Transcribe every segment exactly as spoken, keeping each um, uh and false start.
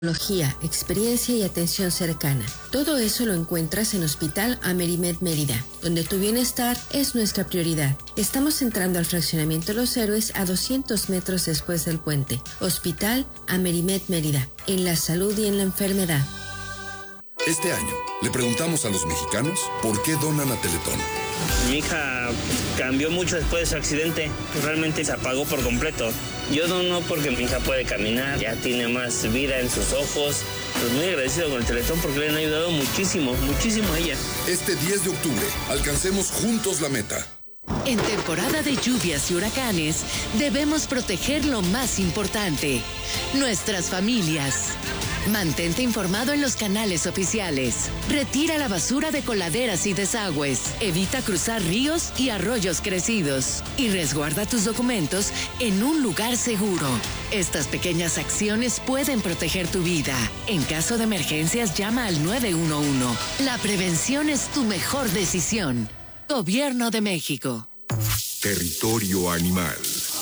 experiencia y atención cercana. Todo eso lo encuentras en Hospital Amerimed Mérida, donde tu bienestar es nuestra prioridad. Estamos entrando al fraccionamiento Los Héroes a doscientos metros después del puente. Hospital Amerimed Mérida, en la salud y en la enfermedad. Este año, le preguntamos a los mexicanos por qué donan a Teletón. Mi hija cambió mucho después de su accidente, realmente se apagó por completo. Yo dono porque mi hija puede caminar, ya tiene más vida en sus ojos. Pues muy agradecido con el Teletón porque le han ayudado muchísimo, muchísimo a ella. Este diez de octubre, alcancemos juntos la meta. En temporada de lluvias y huracanes, debemos proteger lo más importante, nuestras familias. Mantente informado en los canales oficiales. Retira la basura de coladeras y desagües. Evita cruzar ríos y arroyos crecidos. Y resguarda tus documentos en un lugar seguro. Estas pequeñas acciones pueden proteger tu vida. En caso de emergencias, llama al nueve uno uno. La prevención es tu mejor decisión. Gobierno de México. Territorio animal.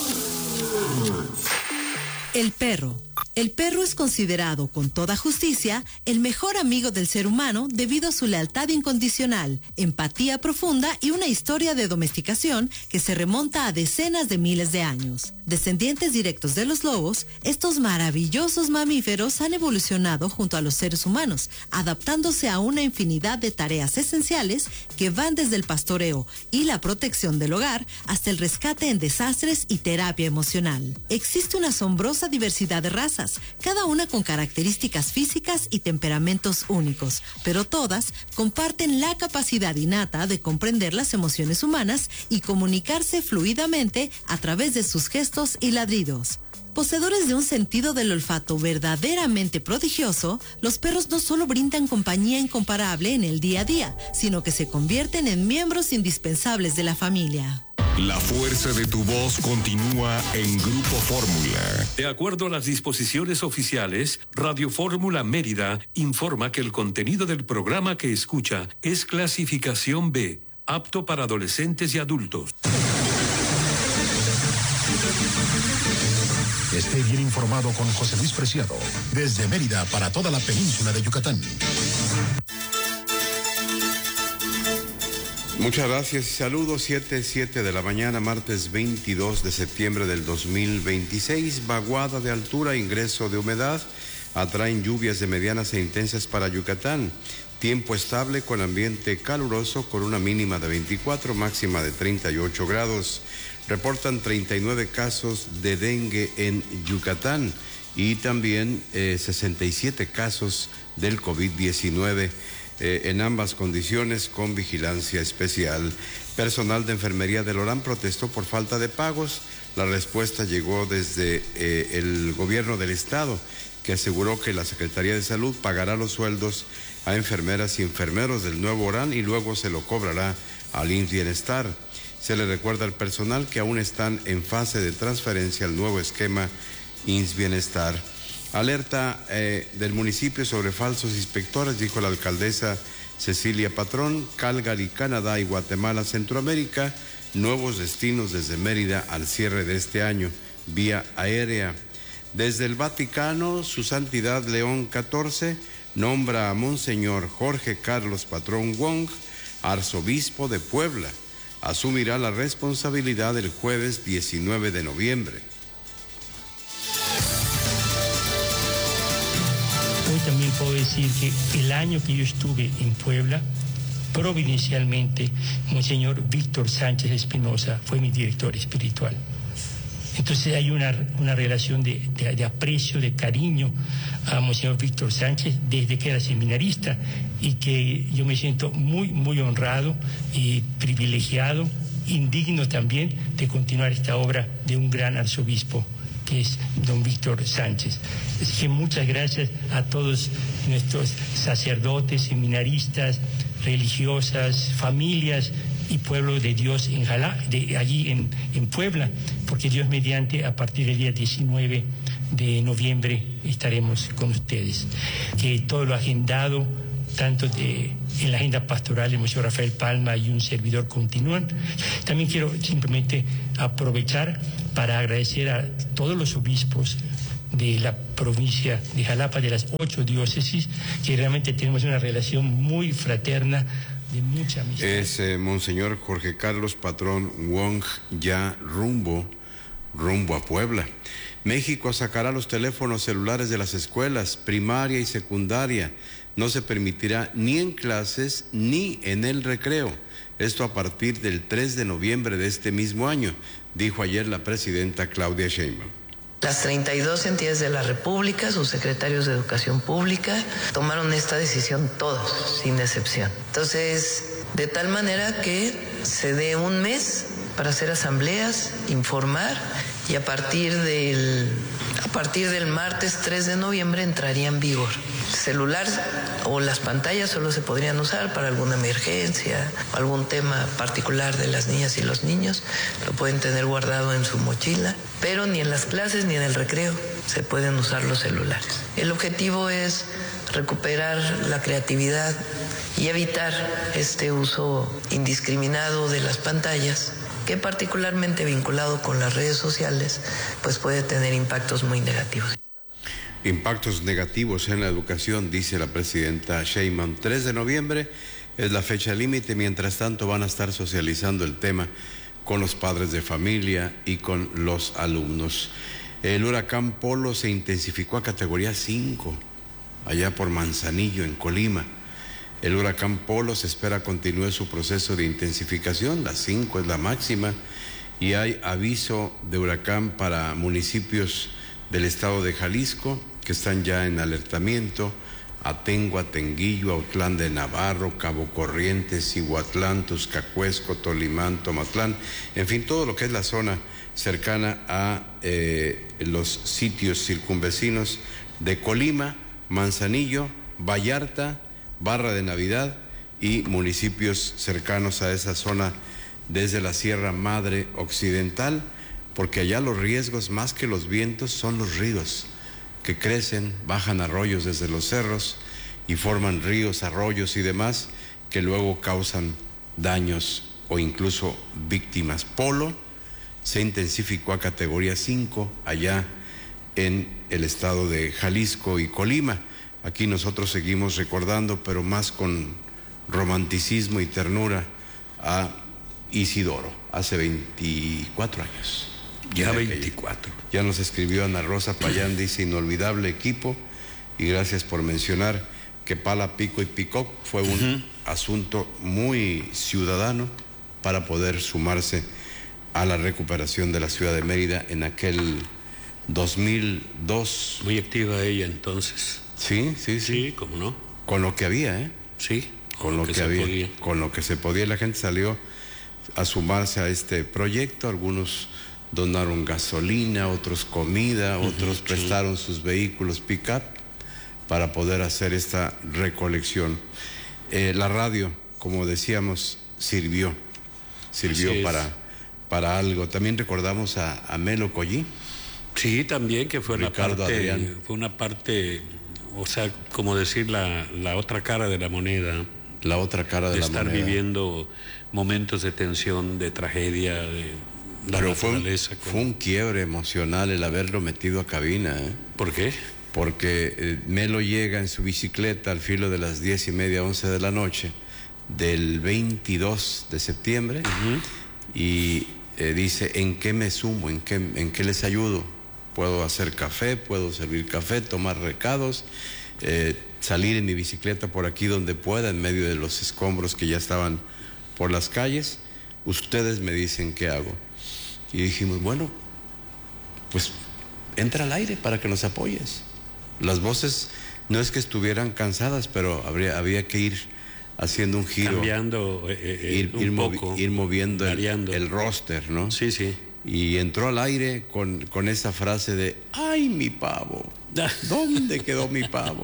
El perro. El perro es considerado, con toda justicia, el mejor amigo del ser humano debido a su lealtad incondicional, empatía profunda y una historia de domesticación que se remonta a decenas de miles de años. Descendientes directos de los lobos, estos maravillosos mamíferos han evolucionado junto a los seres humanos, adaptándose a una infinidad de tareas esenciales que van desde el pastoreo y la protección del hogar hasta el rescate en desastres y terapia emocional. Existe una asombrosa diversidad de razas, cada una con características físicas y temperamentos únicos, pero todas comparten la capacidad innata de comprender las emociones humanas y comunicarse fluidamente a través de sus gestos y ladridos. Poseedores de un sentido del olfato verdaderamente prodigioso, los perros no solo brindan compañía incomparable en el día a día, sino que se convierten en miembros indispensables de la familia. La fuerza de tu voz continúa en Grupo Fórmula. De acuerdo a las disposiciones oficiales, Radio Fórmula Mérida informa que el contenido del programa que escucha es clasificación B, apto para adolescentes y adultos. Esté bien informado con José Luis Preciado, desde Mérida para toda la península de Yucatán. Muchas gracias y saludos. siete, siete de la mañana, martes veintidós de septiembre del dos mil veintiséis. Vaguada de altura, ingreso de humedad, atraen lluvias de medianas e intensas para Yucatán. Tiempo estable con ambiente caluroso con una mínima de veinticuatro, máxima de treinta y ocho grados. Reportan treinta y nueve casos de dengue en Yucatán y también eh, sesenta y siete casos del COVID diecinueve. Eh, en ambas condiciones con vigilancia especial. Personal de enfermería de Lorán protestó por falta de pagos. La respuesta llegó desde eh, el gobierno del estado, que aseguró que la Secretaría de Salud pagará los sueldos a enfermeras y enfermeros del nuevo Orán y luego se lo cobrará al I M S S Bienestar. Se le recuerda al personal que aún están en fase de transferencia al nuevo esquema I M S S Bienestar. Alerta eh, del municipio sobre falsos inspectores, dijo la alcaldesa Cecilia Patrón. Calgary, Canadá y Guatemala, Centroamérica, nuevos destinos desde Mérida al cierre de este año, vía aérea. Desde el Vaticano, su santidad León catorce nombra a Monseñor Jorge Carlos Patrón Wong, arzobispo de Puebla. Asumirá la responsabilidad el jueves diecinueve de noviembre. Hoy también puedo decir que el año que yo estuve en Puebla, providencialmente, Monseñor Víctor Sánchez Espinosa fue mi director espiritual. Entonces hay una, una relación de, de, de aprecio, de cariño a Monseñor Víctor Sánchez desde que era seminarista y que yo me siento muy, muy honrado y privilegiado, indigno también de continuar esta obra de un gran arzobispo, que es don Víctor Sánchez. Así que muchas gracias a todos nuestros sacerdotes, seminaristas, religiosas, familias y pueblo de Dios en Jalá, de allí en, en Puebla, porque Dios mediante, a partir del día diecinueve de noviembre estaremos con ustedes. Que todo lo agendado, tanto de, en la agenda pastoral de Monseñor Rafael Palma y un servidor continúan. También quiero simplemente aprovechar para agradecer a todos los obispos de la provincia de Jalapa, de las ocho diócesis, que realmente tenemos una relación muy fraterna, de mucha amistad. Es eh, Monseñor Jorge Carlos Patrón Wong, ya rumbo, rumbo a Puebla. México sacará los teléfonos celulares de las escuelas primaria y secundaria. No se permitirá ni en clases ni en el recreo. Esto a partir del tres de noviembre de este mismo año, dijo ayer la presidenta Claudia Sheinbaum. Las treinta y dos entidades de la República, sus secretarios de Educación Pública, tomaron esta decisión todos, sin excepción. Entonces, de tal manera que se dé un mes para hacer asambleas, informar, y a partir del, a partir del martes tres de noviembre entraría en vigor. El celular o las pantallas solo se podrían usar para alguna emergencia, algún tema particular de las niñas y los niños, lo pueden tener guardado en su mochila, pero ni en las clases ni en el recreo se pueden usar los celulares. El objetivo es recuperar la creatividad y evitar este uso indiscriminado de las pantallas, que particularmente vinculado con las redes sociales, pues puede tener impactos muy negativos. Impactos negativos en la educación, dice la presidenta Sheinbaum. tres de noviembre es la fecha límite, mientras tanto van a estar socializando el tema con los padres de familia y con los alumnos. El huracán Polo se intensificó a categoría cinco, allá por Manzanillo, en Colima. El huracán Polo se espera continúe su proceso de intensificación, la cinco es la máxima, y hay aviso de huracán para municipios del estado de Jalisco, que están ya en alertamiento: Atengo, Atenguillo, Autlán de Navarro, Cabo Corrientes, Cihuatlán, Tuscacuesco, Tolimán, Tomatlán, en fin, todo lo que es la zona cercana a eh, los sitios circunvecinos de Colima, Manzanillo, Vallarta, Barra de Navidad y municipios cercanos a esa zona desde la Sierra Madre Occidental, porque allá los riesgos más que los vientos son los ríos que crecen, bajan arroyos desde los cerros y forman ríos, arroyos y demás que luego causan daños o incluso víctimas. Polo se intensificó a categoría cinco allá en el estado de Jalisco y Colima. Aquí nosotros seguimos recordando, pero más con romanticismo y ternura, a Isidoro, hace veinticuatro años. Ya veinticuatro. Ya nos escribió Ana Rosa Payán, dice: inolvidable equipo, y gracias por mencionar que Pala, Pico y Picoc fue un uh-huh. asunto muy ciudadano para poder sumarse a la recuperación de la ciudad de Mérida en aquel dos mil dos. Muy activa ella entonces. Sí, sí, sí. Sí, cómo no. Con lo que había, ¿eh? Sí, con, con lo que, que había, podía. Con lo que se podía. La gente salió a sumarse a este proyecto. Algunos donaron gasolina, otros comida, uh-huh, otros sí. prestaron sus vehículos pick-up para poder hacer esta recolección. Eh, la radio, como decíamos, sirvió, sirvió para, para algo. También recordamos a, a Melo Collí. Sí, también, que fue Ricardo una parte, Adrián. fue una parte, o sea, como decir la, la otra cara de la moneda. La otra cara de, de la estar moneda. viviendo momentos de tensión, de tragedia, de la Pero fue un, naturaleza. Con... fue un quiebre emocional el haberlo metido a cabina, ¿eh? ¿Por qué? Porque eh, Melo llega en su bicicleta al filo de las diez y media, once de la noche del veintidós de septiembre uh-huh. y eh, dice: ¿en qué me sumo? ¿En qué, en qué les ayudo? Puedo hacer café, puedo servir café, tomar recados, eh, salir en mi bicicleta por aquí donde pueda, en medio de los escombros que ya estaban por las calles. Ustedes me dicen qué hago. Y dijimos, bueno, pues entra al aire para que nos apoyes. Las voces no es que estuvieran cansadas, pero habría, había que ir haciendo un giro. Cambiando eh, eh, ir, un ir, poco. ir moviendo el, el roster, ¿no? Sí, sí. Y entró al aire con, con esa frase de: ¡ay, mi pavo! ¿Dónde quedó mi pavo?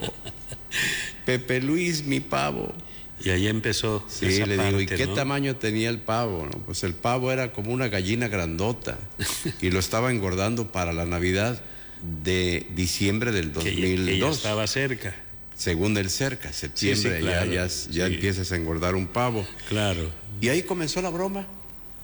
Pepe Luis, mi pavo. Y ahí empezó. Sí, esa le parte, digo, ¿y qué ¿no? tamaño tenía el pavo? ¿No? Pues el pavo era como una gallina grandota y lo estaba engordando para la Navidad de diciembre del dos mil dos. Que ya estaba cerca. Según el cerca, septiembre, sí, sí, claro. ya, ya, ya sí. empiezas a engordar un pavo. Claro. Y ahí comenzó la broma.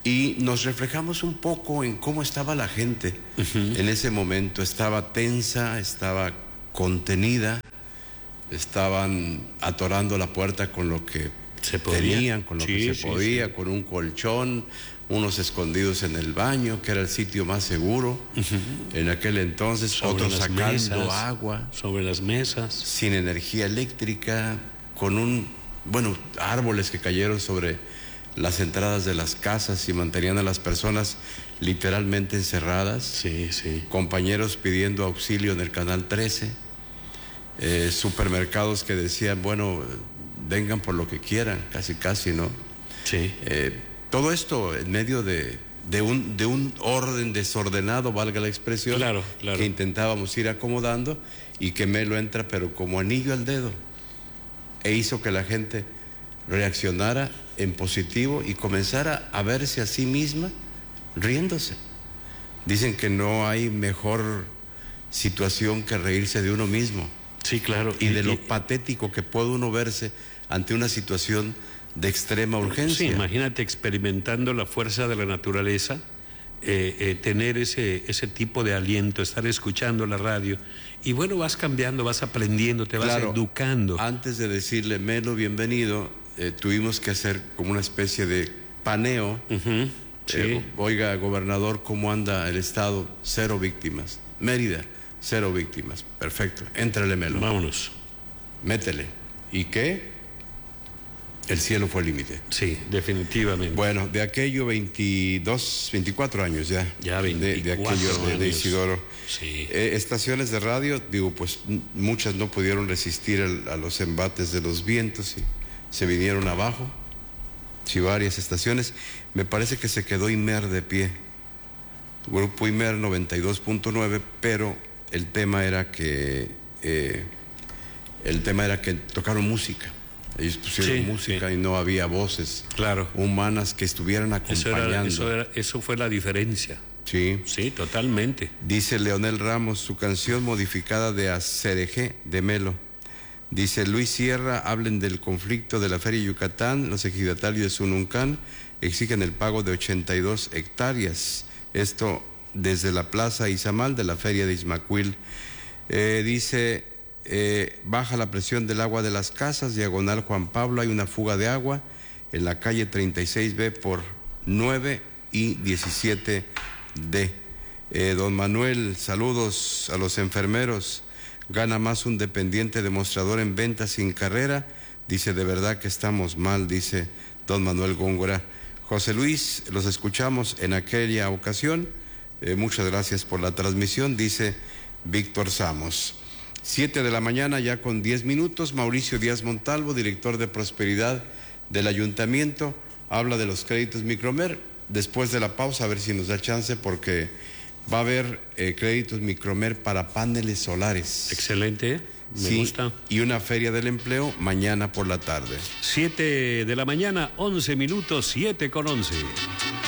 y nos reflejamos un poco en cómo estaba la gente uh-huh. en ese momento. Estaba tensa, estaba contenida, estaban atorando la puerta con lo que se podía. tenían, con lo sí, que se sí, podía, sí. con un colchón, unos escondidos en el baño, que era el sitio más seguro uh-huh. en aquel entonces, sobre otros sacando mesas, agua. Sobre las mesas. Sin energía eléctrica, con un, bueno, árboles que cayeron sobre las entradas de las casas y mantenían a las personas literalmente encerradas. Sí, sí. Compañeros pidiendo auxilio en el Canal trece, eh, supermercados que decían, bueno, vengan por lo que quieran, casi casi, ¿no? Sí. Eh, Todo esto en medio de, de, un, de un orden desordenado, valga la expresión, claro, claro. que intentábamos ir acomodando y que Melo entra, pero como anillo al dedo, e hizo que la gente reaccionara en positivo y comenzara a verse a sí misma riéndose. Dicen que no hay mejor situación que reírse de uno mismo. Sí, claro. Y, y de lo y... patético que puede uno verse ante una situación de extrema urgencia. Sí, imagínate experimentando la fuerza de la naturaleza, eh, eh, tener ese, ese tipo de aliento, estar escuchando la radio, y bueno, vas cambiando, vas aprendiendo, te vas claro, educando. Antes de decirle, Melo, bienvenido, eh, tuvimos que hacer como una especie de paneo. Uh-huh, sí. eh, Oiga, gobernador, ¿cómo anda el estado? Cero víctimas. Mérida, cero víctimas. Perfecto, éntrale, Melo. Vámonos. Métele. ¿Y qué? El cielo fue el límite. Sí, definitivamente. Bueno, de aquello veintidós, veinticuatro años ya. Ya veinticuatro de, de aquello de, de Isidoro. Sí. Eh, estaciones de radio, digo, pues muchas no pudieron resistir el, a los embates de los vientos y se vinieron abajo. Sí, varias estaciones. Me parece que se quedó Imer de pie. Grupo Imer noventa y dos punto nueve, pero el tema era que eh, el tema era que tocaron música. Ellos pusieron sí, música sí. y no había voces claro. humanas que estuvieran acompañando. Eso, era, eso, era, eso fue la diferencia. Sí. Sí, totalmente. Dice Leonel Ramos, su canción modificada de Acerejé de Melo. Dice Luis Sierra, hablen del conflicto de la Feria de Yucatán. Los ejidatarios de Sununcán exigen el pago de ochenta y dos hectáreas. Esto desde la Plaza Izamal de la Feria de Izmacuil. Eh, dice... Eh, baja la presión del agua de las casas, diagonal Juan Pablo, hay una fuga de agua en la calle treinta y seis B por nueve y diecisiete D. Eh, don Manuel, saludos a los enfermeros. Gana más un dependiente demostrador en venta sin carrera. Dice, de verdad que estamos mal, dice don Manuel Góngora. José Luis, los escuchamos en aquella ocasión. Eh, muchas gracias por la transmisión, dice Víctor Samos. Siete de la mañana, ya con diez minutos. Mauricio Díaz Montalvo, director de Prosperidad del Ayuntamiento, habla de los créditos Micromer. Después de la pausa, a ver si nos da chance, porque va a haber eh, créditos Micromer para paneles solares. Excelente, me sí, gusta. Y una feria del empleo mañana por la tarde. Siete de la mañana, once minutos, siete con once.